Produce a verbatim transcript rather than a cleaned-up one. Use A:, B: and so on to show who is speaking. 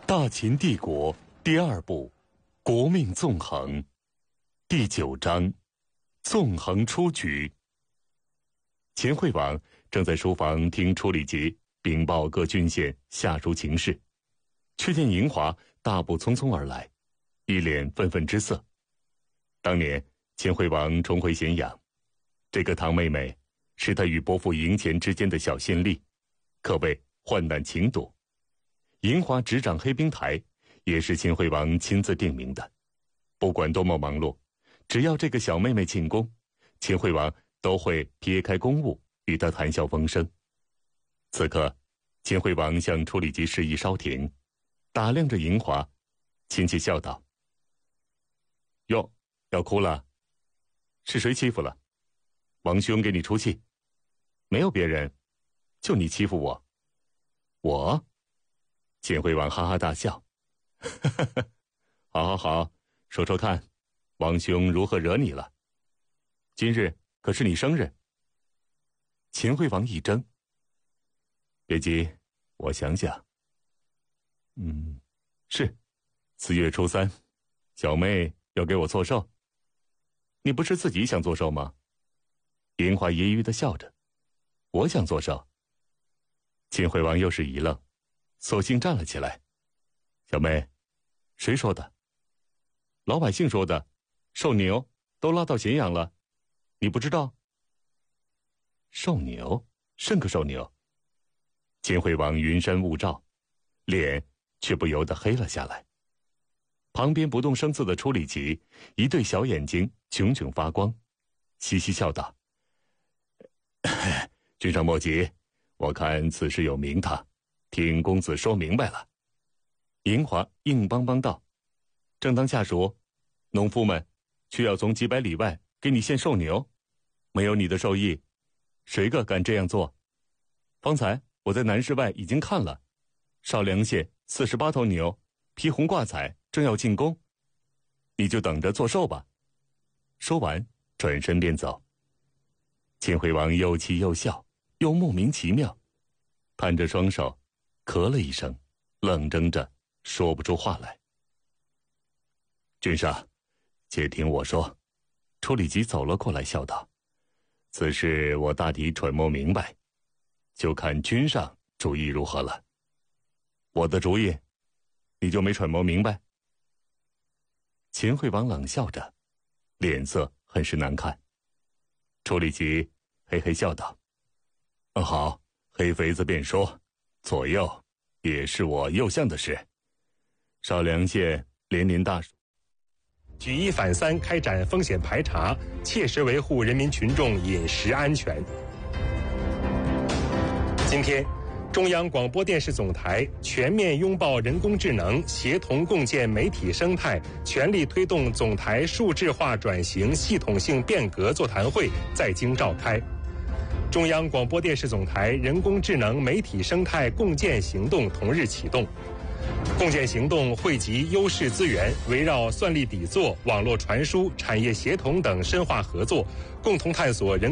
A: 大秦帝国第二部，国命纵横，第九章，纵横出局。秦惠王正在书房听处理集禀报各郡县下属情势，却见嬴华大步匆匆而来，一脸愤愤之色。当年秦惠王重回咸阳，这个堂妹妹是他与伯父嬴虔之间的小先例，可谓患难情笃。嬴华执掌黑冰台，也是秦惠王亲自定名的。不管多么忙碌，只要这个小妹妹庆功，秦惠王都会撇开公务与她谈笑风生。此刻，秦惠王向处理集示意稍停，打量着嬴华，亲切笑道：“哟，要哭了？是谁欺负了？王兄给你出气？没有别人，就你欺负我。我？”秦惠王哈哈大笑：“好好好，说说看，王兄如何惹你了？今日可是你生日。”秦惠王一怔：“别急，我想想。嗯，是四月初三，小妹要给我做寿。你不是自己想做寿吗？”嬴华揶揄地笑着：“我想做寿。”秦惠王又是一愣，索性站了起来：“小妹，谁说的？老百姓说的，寿牛都拉到咸阳了，你不知道？”“寿牛？甚个寿牛？”秦惠王云山雾罩，脸却不由得黑了下来。旁边不动声色的处理集一对小眼睛炯炯发光，嘻嘻笑道：“君上莫急，我看此事有名堂，听公子说明白了。”嬴华硬邦邦道：“正当下属，农夫们却要从几百里外给你献寿牛，没有你的授意，谁个敢这样做？方才我在南市外已经看了，少梁县四十八头牛，披红挂彩，正要进宫，你就等着做寿吧。”说完，转身便走。秦惠王又气又笑，又莫名其妙，摊着双手，咳了一声，冷怔着说不出话来。“君上，且听我说。”处理集走了过来，笑道：“此事我大体揣摩明白，就看君上主意如何了。”“我的主意，你就没揣摩明白？”秦惠王冷笑着，脸色很是难看。处理集嘿嘿笑道：“好，黑肥子便说，左右也是我右相的事。少梁县连年大暑，举一反三，开展风险排查，切实维护人民群众饮食安全。”今天，中央广播电视总台全面拥抱人工智能，协同共建媒体生态，全力推动总台数字化转型系统性变革座谈会在京召开。中央广播电视总台人工智能媒体生态共建行动同日启动。共建行动汇集优势资源，围绕算力底座、网络传输、产业协同等深化合作，共同探索人